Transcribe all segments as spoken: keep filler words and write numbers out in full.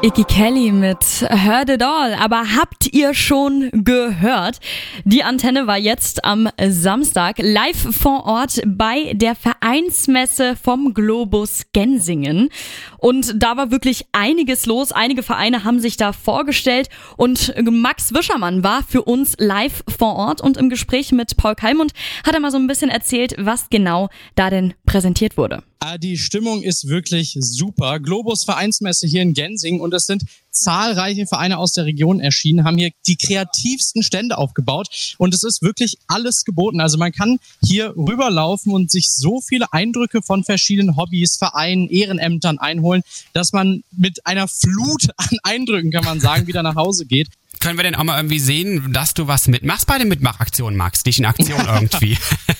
Iggy Kelly mit Heard It All. Aber habt ihr schon gehört? Die Antenne war jetzt am Samstag live vor Ort bei der Vereinsmesse vom Globus Gensingen. Und da war wirklich einiges los. Einige Vereine haben sich da vorgestellt. Und Max Wischermann war für uns live vor Ort. Und im Gespräch mit Paul Kallmund hat er mal so ein bisschen erzählt, was genau da denn präsentiert wurde. Die Stimmung ist wirklich super. Globus Vereinsmesse hier in Gensingen und es sind zahlreiche Vereine aus der Region erschienen, haben hier die kreativsten Stände aufgebaut und es ist wirklich alles geboten. Also man kann hier rüberlaufen und sich so viele Eindrücke von verschiedenen Hobbys, Vereinen, Ehrenämtern einholen, dass man mit einer Flut an Eindrücken, kann man sagen, wieder nach Hause geht. Können wir denn auch mal irgendwie sehen, dass du was mitmachst bei den Mitmachaktionen, Max? Dich in Aktion irgendwie?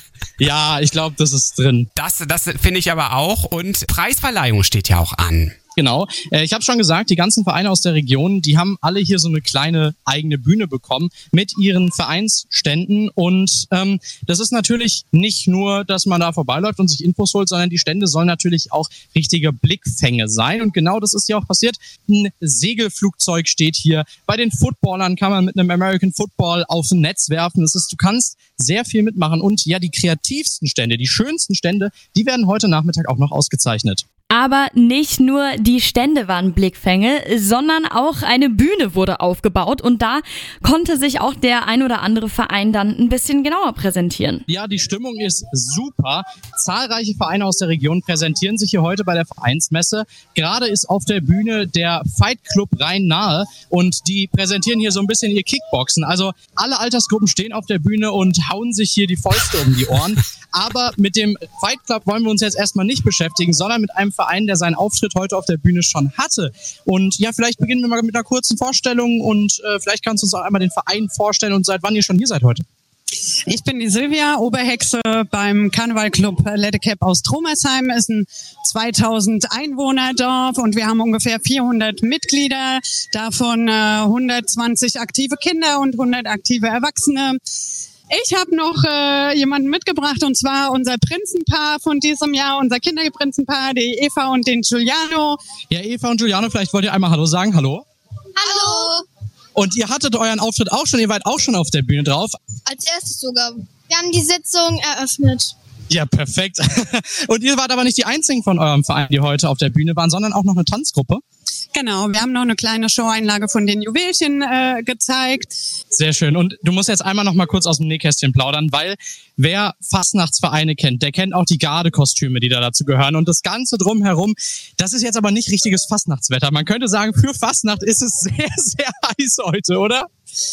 Ja, ich glaube, das ist drin. Das, das finde ich aber auch. Und Preisverleihung steht ja auch an. Genau. Ich habe schon gesagt, die ganzen Vereine aus der Region, die haben alle hier so eine kleine eigene Bühne bekommen mit ihren Vereinsständen. Und ähm, das ist natürlich nicht nur, dass man da vorbeiläuft und sich Infos holt, sondern die Stände sollen natürlich auch richtige Blickfänge sein. Und genau das ist ja auch passiert. Ein Segelflugzeug steht hier. Bei den Footballern kann man mit einem American Football auf ein Netz werfen. Das ist, du kannst sehr viel mitmachen. Und ja, die kreativsten Stände, die schönsten Stände, die werden heute Nachmittag auch noch ausgezeichnet. Aber nicht nur die Stände waren Blickfänge, sondern auch eine Bühne wurde aufgebaut und da konnte sich auch der ein oder andere Verein dann ein bisschen genauer präsentieren. Ja, die Stimmung ist super. Zahlreiche Vereine aus der Region präsentieren sich hier heute bei der Vereinsmesse. Gerade ist auf der Bühne der Fight Club Rhein-Nahe und die präsentieren hier so ein bisschen ihr Kickboxen. Also alle Altersgruppen stehen auf der Bühne und hauen sich hier die Fäuste um die Ohren. Aber mit dem Fight Club wollen wir uns jetzt erstmal nicht beschäftigen, sondern mit einem Verein, der seinen Auftritt heute auf der Bühne schon hatte. Und ja, vielleicht beginnen wir mal mit einer kurzen Vorstellung und äh, vielleicht kannst du uns auch einmal den Verein vorstellen und seit wann ihr schon hier seid heute. Ich bin die Silvia, Oberhexe beim Karnevalclub Lettecap aus Tromersheim. Ist ein zweitausend Einwohnerdorf und wir haben ungefähr vierhundert Mitglieder, davon äh, hundertzwanzig aktive Kinder und hundert aktive Erwachsene. Ich habe noch äh, jemanden mitgebracht und zwar unser Prinzenpaar von diesem Jahr, unser Kinderprinzenpaar, die Eva und den Giuliano. Ja, Eva und Giuliano, vielleicht wollt ihr einmal Hallo sagen. Hallo. Hallo. Und ihr hattet euren Auftritt auch schon, ihr wart auch schon auf der Bühne drauf. Als erstes sogar. Wir haben die Sitzung eröffnet. Ja, perfekt. Und ihr wart aber nicht die einzigen von eurem Verein, die heute auf der Bühne waren, sondern auch noch eine Tanzgruppe. Genau, wir haben noch eine kleine Show-Einlage von den Juwelchen äh, gezeigt. Sehr schön. Und du musst jetzt einmal noch mal kurz aus dem Nähkästchen plaudern, weil wer Fastnachtsvereine kennt, der kennt auch die Gardekostüme, die da dazu gehören. Und das Ganze drumherum, das ist jetzt aber nicht richtiges Fastnachtswetter. Man könnte sagen, für Fastnacht ist es sehr, sehr heiß heute, oder?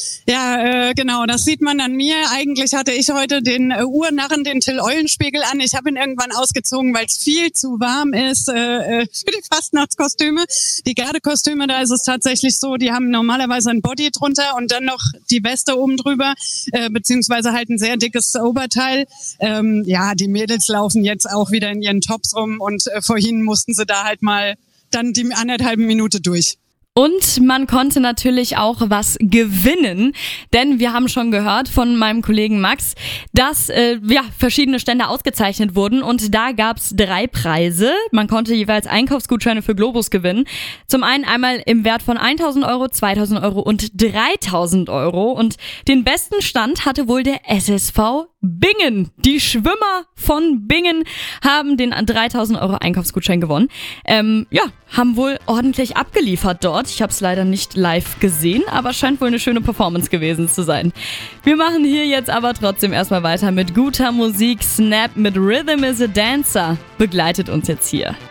Ja, äh, genau, das sieht man an mir. Eigentlich hatte ich heute den äh, Uhrnarren, den Till Eulenspiegel an. Ich habe ihn irgendwann ausgezogen, weil es viel zu warm ist äh, für die Fastnachtskostüme. Die Gardekostüme, da ist es tatsächlich so, die haben normalerweise ein Body drunter und dann noch die Weste oben drüber, äh, beziehungsweise halt ein sehr dickes Oberteil. Ähm, ja, die Mädels laufen jetzt auch wieder in ihren Tops rum und äh, vorhin mussten sie da halt mal dann die anderthalb Minute durch. Und man konnte natürlich auch was gewinnen, denn wir haben schon gehört von meinem Kollegen Max, dass äh, ja verschiedene Stände ausgezeichnet wurden und da gab's drei Preise. Man konnte jeweils Einkaufsgutscheine für Globus gewinnen. Zum einen einmal im Wert von eintausend Euro, zweitausend Euro und dreitausend Euro und den besten Stand hatte wohl der S S V Bingen. Die Schwimmer von Bingen haben den dreitausend Euro Einkaufsgutschein gewonnen. Ähm, ja, haben wohl ordentlich abgeliefert dort. Ich habe es leider nicht live gesehen, aber scheint wohl eine schöne Performance gewesen zu sein. Wir machen hier jetzt aber trotzdem erstmal weiter mit guter Musik. Snap mit Rhythm is a Dancer begleitet uns jetzt hier.